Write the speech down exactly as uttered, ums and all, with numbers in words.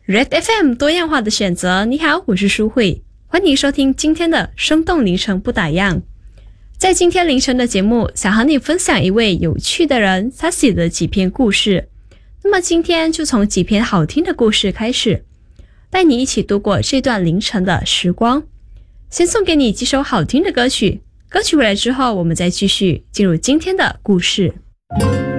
Red F M 多样化的选择，你好，我是舒慧，欢迎收听今天的生动凌晨不打烊。在今天凌晨的节目，想和你分享一位有趣的人他写的几篇故事。那么今天就从几篇好听的故事开始，带你一起度过这段凌晨的时光。先送给你几首好听的歌曲，歌曲回来之后，我们再继续进入今天的故事。